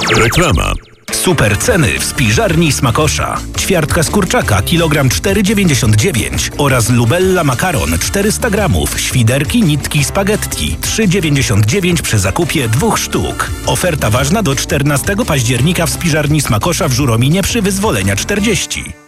Reklama. Super ceny w spiżarni Smakosza. Ćwiartka z kurczaka kilogram 4,99 oraz Lubella makaron 400 gramów, świderki, nitki, spaghetti 3,99 przy zakupie 2 sztuk. Oferta ważna do 14 października w spiżarni Smakosza w Żurominie przy Wyzwolenia 40.